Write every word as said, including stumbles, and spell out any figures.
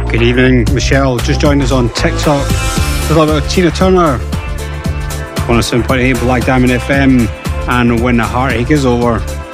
Good evening, Michelle. Just joined us on TikTok. There's a little bit of Tina Turner. one oh seven point eight Black Diamond F M. And When the Heartache Is Over.